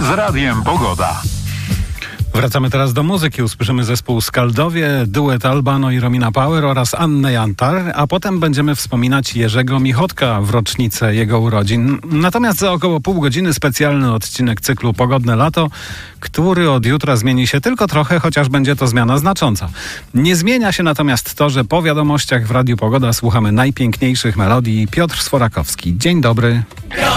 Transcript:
z Radiem Pogoda. Wracamy teraz do muzyki. Usłyszymy zespół Skaldowie, duet Albano i Romina Power oraz Annę Jantar, a potem będziemy wspominać Jerzego Michotka w rocznicę jego urodzin. Natomiast za około pół godziny specjalny odcinek cyklu Pogodne Lato, który od jutra zmieni się tylko trochę, chociaż będzie to zmiana znacząca. Nie zmienia się natomiast to, że po wiadomościach w Radiu Pogoda słuchamy najpiękniejszych melodii. Piotr Sforakowski. Dzień dobry.